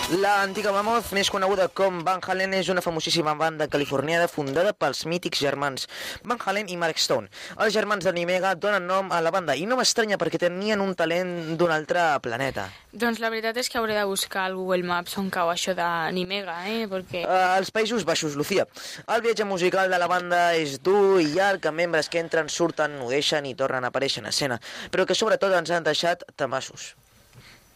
La antiga Mammoth, més coneguda com Van Halen, és una famosíssima banda californiana fundada pels mítics germans Van Halen i Mark Stone. Els germans de Nimega donen nom a la banda i no m'estranya perquè tenien un talent d'un altre planeta. Doncs la veritat és que hauré de buscar al Google Maps on cau això de Nimega, perquè... Als Països Baixos, Lucía. El viatge musical de la banda és dur i llarg, amb membres que entren, surten, ho deixen i tornen a aparèixer en escena, però que sobretot ens han deixat temassos.